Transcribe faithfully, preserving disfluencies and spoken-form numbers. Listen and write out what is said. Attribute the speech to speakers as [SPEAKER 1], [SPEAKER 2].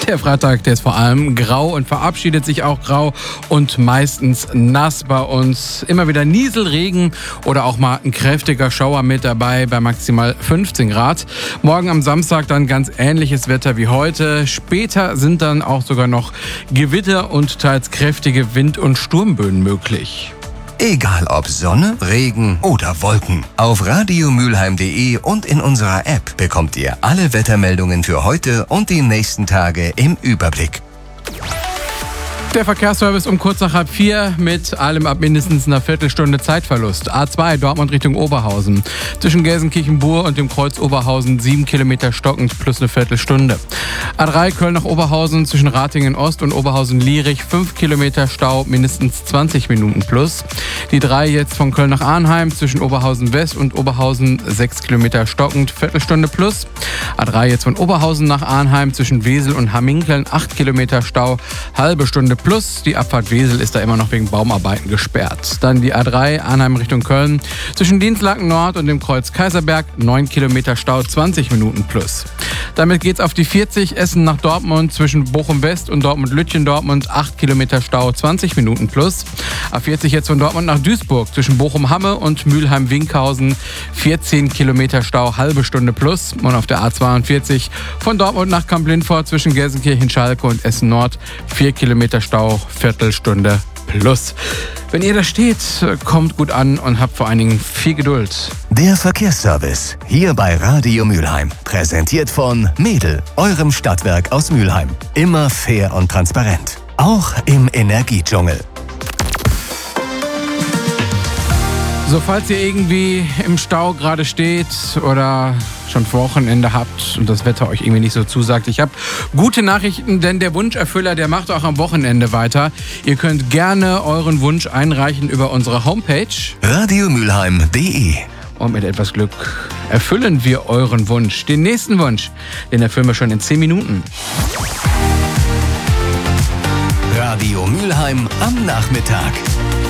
[SPEAKER 1] Der Freitag, der ist vor allem grau und verabschiedet sich auch grau und meistens nass bei uns. Immer wieder Nieselregen oder auch mal ein kräftiger Schauer mit dabei bei maximal fünfzehn Grad. Morgen am Samstag dann ganz ähnliches Wetter wie heute. Später sind dann auch sogar noch Gewitter und teils kräftige Wind- und Sturmböen möglich.
[SPEAKER 2] Egal ob Sonne, Regen oder Wolken. Auf radio mülheim punkt de und in unserer App bekommt ihr alle Wettermeldungen für heute und die nächsten Tage im Überblick.
[SPEAKER 1] Der Verkehrsservice um kurz nach halb vier mit allem ab mindestens einer Viertelstunde Zeitverlust. A zwei Dortmund Richtung Oberhausen. Zwischen Gelsenkirchen-Bur und dem Kreuz Oberhausen sieben Kilometer stockend plus eine Viertelstunde. A drei Köln nach Oberhausen zwischen Ratingen Ost und Oberhausen-Lierich fünf Kilometer Stau, mindestens zwanzig Minuten plus. Die drei jetzt von Köln nach Arnheim zwischen Oberhausen West und Oberhausen sechs Kilometer stockend, Viertelstunde plus. A drei jetzt von Oberhausen nach Arnheim zwischen Wesel und Hamminkeln acht Kilometer Stau, halbe Stunde plus. Die Abfahrt Wesel ist da immer noch wegen Baumarbeiten gesperrt. Dann die A drei Arnheim Richtung Köln zwischen Dienstlaken Nord und dem Kreuz Kaiserberg neun Kilometer Stau, zwanzig Minuten plus. Damit geht's auf die vierzig Essen nach Dortmund zwischen Bochum West und Dortmund-Lütchen-Dortmund acht Kilometer Stau, zwanzig Minuten plus. A vierzig jetzt von Dortmund nach Duisburg zwischen Bochum-Hamme und Mülheim-Winkhausen vierzehn Kilometer Stau, halbe Stunde plus. Und auf der A zweiundvierzig von Dortmund nach Kamp-Lindfort zwischen Gelsenkirchen-Schalke und Essen Nord vier Kilometer Stau, Viertelstunde plus. Wenn ihr da steht, kommt gut an und habt vor allen Dingen viel Geduld.
[SPEAKER 2] Der Verkehrsservice hier bei Radio Mülheim. Präsentiert von Mädel, eurem Stadtwerk aus Mülheim. Immer fair und transparent. Auch im Energiedschungel.
[SPEAKER 1] So, falls ihr irgendwie im Stau gerade steht oder schon Wochenende habt und das Wetter euch irgendwie nicht so zusagt, ich habe gute Nachrichten, denn der Wunscherfüller, der macht auch am Wochenende weiter. Ihr könnt gerne euren Wunsch einreichen über unsere Homepage
[SPEAKER 2] radio mülheim punkt de.
[SPEAKER 1] Und mit etwas Glück erfüllen wir euren Wunsch. Den nächsten Wunsch, den erfüllen wir schon in zehn Minuten.
[SPEAKER 2] Radio Mülheim am Nachmittag.